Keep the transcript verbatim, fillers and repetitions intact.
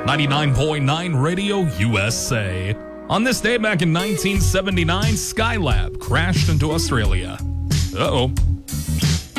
ninety-nine point nine Radio U S A. On this day back in nineteen seventy-nine, Skylab crashed into Australia. Uh-oh.